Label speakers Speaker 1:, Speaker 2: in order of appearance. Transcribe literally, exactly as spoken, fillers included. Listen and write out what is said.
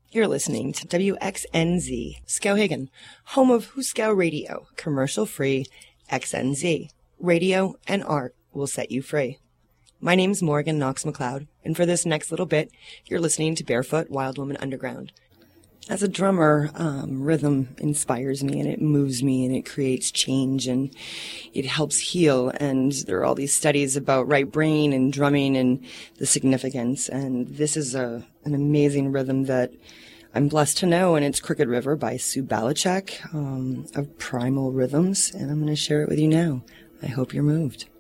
Speaker 1: You're listening to W X N Z, Skowhegan, home of Huskow Radio, commercial-free X N Z. Radio and art will set you free. My name's Morgan Knox McLeod, and for this next little bit, you're listening to Barefoot Wild Woman Underground. As a drummer, um, rhythm inspires me, and it moves me, and it creates change, and it helps heal. And there are all these studies about right brain and drumming and the significance. And this is a an amazing rhythm that I'm blessed to know, and it's Crooked River by Sue Balichek um, of Primal Rhythms, and I'm going to share it with you now. I hope you're moved.